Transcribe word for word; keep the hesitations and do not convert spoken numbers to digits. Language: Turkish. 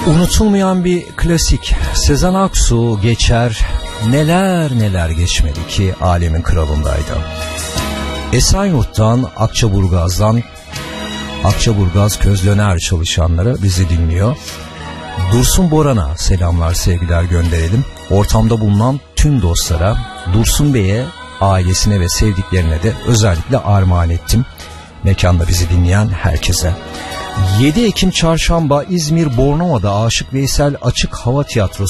Unutulmayan bir klasik. Sezen Aksu geçer, neler neler geçmedi ki alemin kralındaydı. Esenyurt'tan, Akçaburgaz'dan, Akçaburgaz Közlöner çalışanları bizi dinliyor. Dursun Boran'a selamlar, sevgiler gönderelim. Ortamda bulunan tüm dostlara, Dursun Bey'e, ailesine ve sevdiklerine de özellikle armağan ettim. Mekanda bizi dinleyen herkese. yedi Ekim Çarşamba İzmir Bornova'da Aşık Veysel Açık Hava Tiyatrosu